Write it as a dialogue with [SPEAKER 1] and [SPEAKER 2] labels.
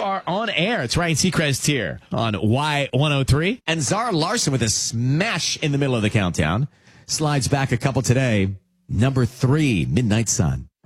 [SPEAKER 1] are on air. It's Ryan Seacrest here on Y103. And Zara Larson with a smash in the middle of the countdown. Slides back a couple today. Number 3, Midnight Sun.